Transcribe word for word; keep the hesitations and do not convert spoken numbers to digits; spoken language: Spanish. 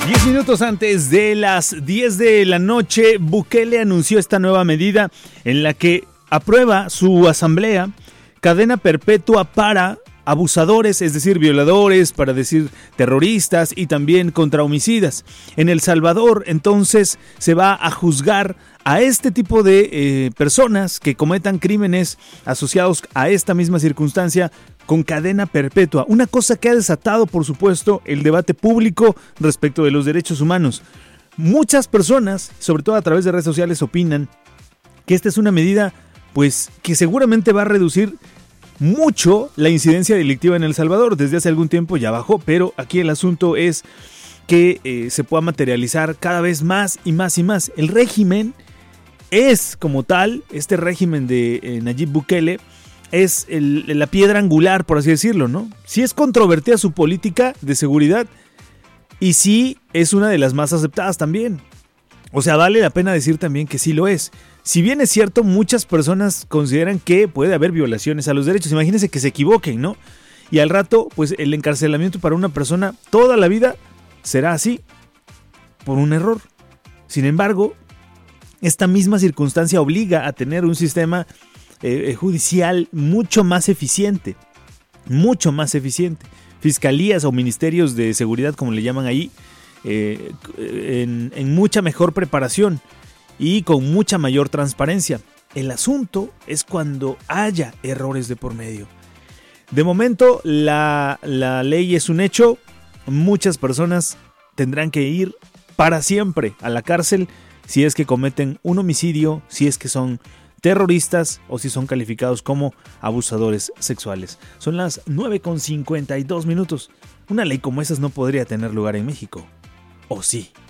Diez minutos antes de las diez de la noche, Bukele anunció esta nueva medida en la que aprueba su asamblea cadena perpetua para abusadores, es decir, violadores, para decir terroristas y también contra homicidas. En El Salvador, entonces, se va a juzgar a este tipo de eh, personas que cometan crímenes asociados a esta misma circunstancia con cadena perpetua. Una cosa que ha desatado, por supuesto, el debate público respecto de los derechos humanos. Muchas personas, sobre todo a través de redes sociales, opinan que esta es una medida, pues, que seguramente va a reducir mucho la incidencia delictiva en El Salvador. Desde hace algún tiempo ya bajó, pero aquí el asunto es que eh, se pueda materializar cada vez más y más y más. El régimen es como tal, este régimen de eh, Nayib Bukele, es el, la piedra angular, por así decirlo, ¿no? Sí es controvertida su política de seguridad y sí es una de las más aceptadas también. O sea, vale la pena decir también que sí lo es. Si bien es cierto, muchas personas consideran que puede haber violaciones a los derechos. Imagínense que se equivoquen, ¿no? Y al rato, pues el encarcelamiento para una persona toda la vida será así, por un error. Sin embargo, esta misma circunstancia obliga a tener un sistema eh, judicial mucho más eficiente. Mucho más eficiente. Fiscalías o ministerios de seguridad, como le llaman ahí, eh, en, en mucha mejor preparación y con mucha mayor transparencia. El asunto es cuando haya errores de por medio. De momento, la, la ley es un hecho. Muchas personas tendrán que ir para siempre a la cárcel si es que cometen un homicidio, si es que son terroristas o si son calificados como abusadores sexuales. Son las nueve con cincuenta y dos minutos. Una ley como esas no podría tener lugar en México. ¿O sí?